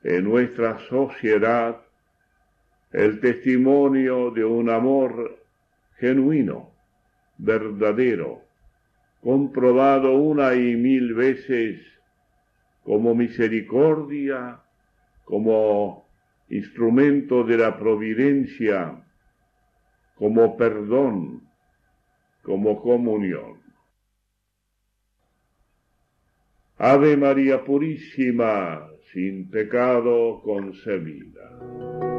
en nuestra sociedad el testimonio de un amor genuino, verdadero, comprobado una y mil veces como misericordia, como instrumento de la providencia, como perdón, como comunión. Ave María Purísima, sin pecado concebida.